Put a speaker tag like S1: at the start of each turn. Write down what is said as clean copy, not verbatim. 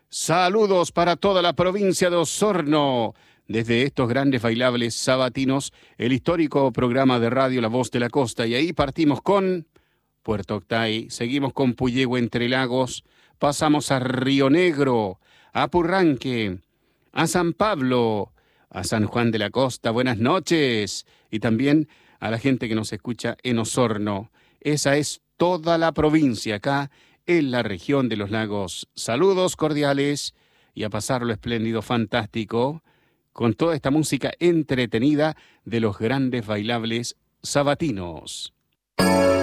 S1: Saludos para toda la provincia de Osorno. Desde estos grandes bailables sabatinos, el histórico programa de radio La Voz de la Costa. Y ahí partimos con Puerto Octay, seguimos con Puyehue Entre Lagos, pasamos a Río Negro, a Purranque, a San Pablo, a San Juan de la Costa. Buenas noches. Y también a la gente que nos escucha en Osorno. Esa es toda la provincia acá en la región de los lagos. Saludos cordiales y a pasarlo espléndido, fantástico, con toda esta música entretenida de los grandes bailables sabatinos.